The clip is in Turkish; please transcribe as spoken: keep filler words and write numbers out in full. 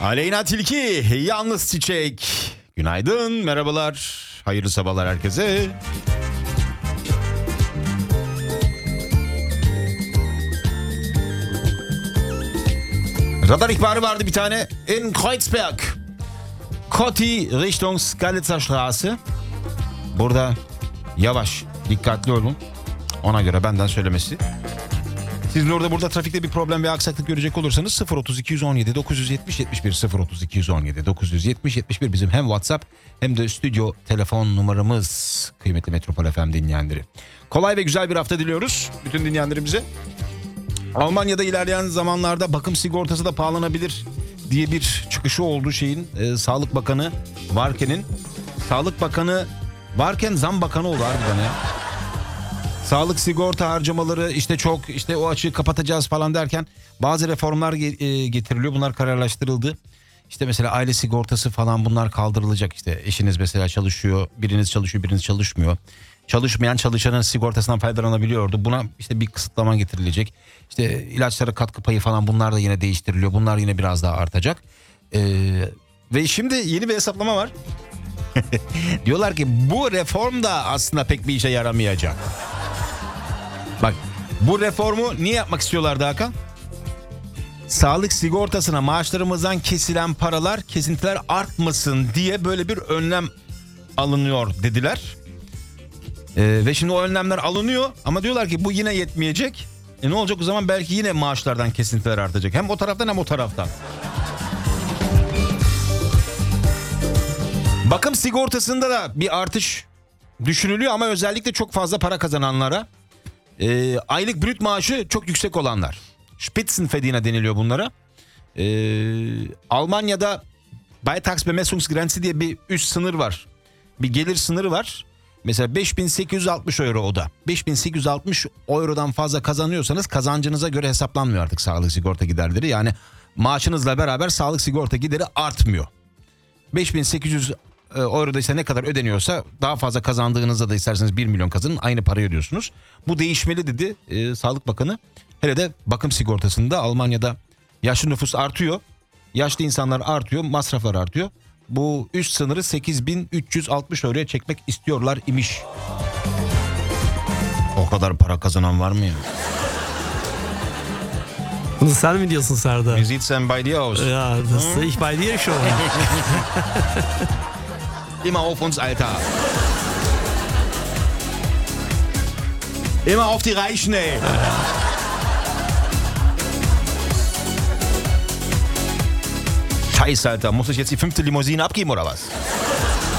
Aleyna Tilki, Yalnız Çiçek. Günaydın, merhabalar, hayırlı sabahlar herkese. Radar ihbarı vardı bir tane. In Kreuzberg. Kotti Richtung Skalitzer Straße. Burada yavaş, dikkatli olun. Ona göre benden söylemesi. Sizin orada burada trafikte bir problem ve aksaklık görecek olursanız sıfır otuz iki on yedi dokuz yüz yetmiş yetmiş bir sıfır otuz iki on yedi dokuz yüz yetmiş yetmiş bir bizim hem WhatsApp hem de stüdyo telefon numaramız, kıymetli Metropol F M dinleyenleri. Kolay ve güzel bir hafta diliyoruz bütün dinleyenlerimize. Almanya'da ilerleyen zamanlarda bakım sigortası da pahalanabilir diye bir çıkışı oldu şeyin. E, Sağlık Bakanı varken'in. Sağlık Bakanı varken zam bakanı oldu harbiden ya. Sağlık sigorta harcamaları işte çok, işte o açığı kapatacağız falan derken bazı reformlar getiriliyor. Bunlar kararlaştırıldı. İşte mesela aile sigortası falan, bunlar kaldırılacak. İşte eşiniz mesela çalışıyor, biriniz çalışıyor, biriniz çalışmıyor. Çalışmayan çalışanın sigortasından faydalanabiliyordu. Buna işte bir kısıtlama getirilecek. İşte ilaçlara katkı payı falan, bunlar da yine değiştiriliyor. Bunlar yine biraz daha artacak. Ee, ve şimdi yeni bir hesaplama var. Diyorlar ki bu reform da aslında pek bir işe yaramayacak. Bak, bu reformu niye yapmak istiyorlardı Hakan? Sağlık sigortasına maaşlarımızdan kesilen paralar, kesintiler artmasın diye böyle bir önlem alınıyor dediler. Ee, ve şimdi o önlemler alınıyor ama diyorlar ki bu yine yetmeyecek. E ne olacak o zaman? Belki yine maaşlardan kesintiler artacak. Hem o taraftan hem o taraftan. Bakım sigortasında da bir artış düşünülüyor ama özellikle çok fazla para kazananlara. E, aylık brüt maaşı çok yüksek olanlar. Spitzenverdiener deniliyor bunlara. E, Almanya'da Beitragsbemessungsgrenze diye bir üst sınır var. Bir gelir sınırı var. Mesela beş bin sekiz yüz altmış euro o da. beş bin sekiz yüz altmış eurodan fazla kazanıyorsanız kazancınıza göre hesaplanmıyor artık sağlık sigorta giderleri. Yani maaşınızla beraber sağlık sigorta gideri artmıyor. beş bin sekiz yüz euroda ise ne kadar ödeniyorsa, daha fazla kazandığınızda da isterseniz bir milyon kazanın, aynı parayı ödüyorsunuz. Bu değişmeli dedi e, Sağlık Bakanı. Hele de bakım sigortasında Almanya'da yaşlı nüfus artıyor. Yaşlı insanlar artıyor, masraflar artıyor. Bu üst sınırı sekiz bin üç yüz altmış euroya çekmek istiyorlar imiş. O kadar para kazanan var mı ya? Bunu sen mi diyorsun Serdar? Wie sieht's denn bei dir aus? Ja, das sehe ich bei dir schon. Immer auf uns, Alter. Immer auf die Reichen, ey. Scheiße, Alter. Muss ich jetzt die fünfte Limousine abgeben oder was?